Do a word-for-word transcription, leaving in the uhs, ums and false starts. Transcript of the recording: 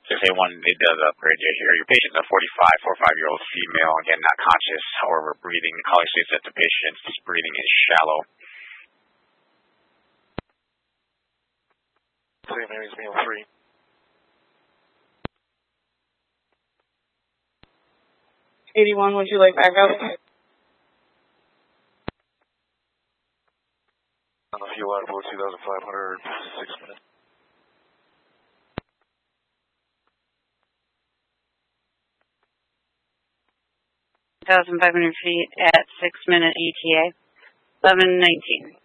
six eight one, it does upgrade here. Your patient's a forty-five, forty-five-year-old female, again, not conscious, however, breathing. The calling states that the patient's breathing is shallow. Same name is meal three. eighty-one, would you like backup? On the fuel output, two thousand five hundred, six minutes. one thousand five hundred feet at six minute E T A. eleven nineteen.